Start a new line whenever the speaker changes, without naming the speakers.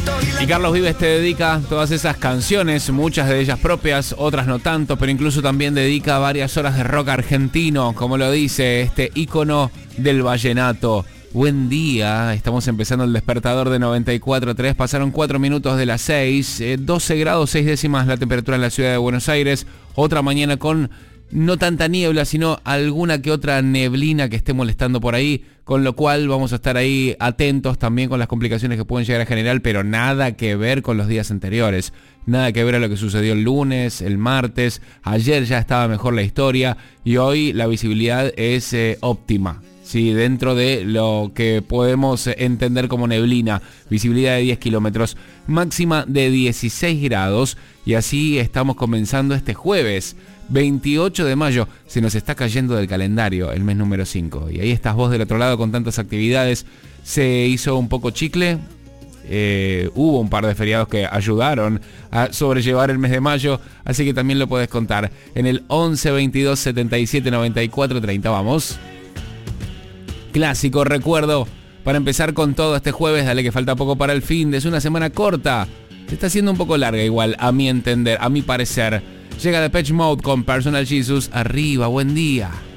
Y Carlos Vives te dedica todas esas canciones, muchas de ellas propias, otras no tanto, pero incluso también dedica varias horas de rock argentino, como lo dice este ícono del vallenato. Buen día, estamos empezando el despertador de 94.3, pasaron 4 minutos de las 6, 12 grados 6 décimas la temperatura en la ciudad de Buenos Aires, otra mañana con no tanta niebla, sino alguna que otra neblina que esté molestando por ahí, con lo cual vamos a estar ahí atentos también con las complicaciones que pueden llegar a generar, pero nada que ver con los días anteriores, nada que ver a lo que sucedió el lunes, el martes, ayer ya estaba mejor la historia y hoy la visibilidad es óptima. Sí, dentro de lo que podemos entender como neblina, visibilidad de 10 kilómetros, máxima de 16 grados y así estamos comenzando este jueves 28 de mayo, se nos está cayendo del calendario el mes número 5 y ahí estás vos del otro lado con tantas actividades. Se hizo un poco chicle, hubo un par de feriados que ayudaron a sobrellevar el mes de mayo, así que también lo podés contar en el 11 22 77 94 30. Vamos. Clásico recuerdo para empezar con todo este jueves, dale que falta poco para el fin, es una semana corta, se está haciendo un poco larga igual, a mi entender, a mi parecer. Llega Depeche Mode con Personal Jesus, arriba, buen día.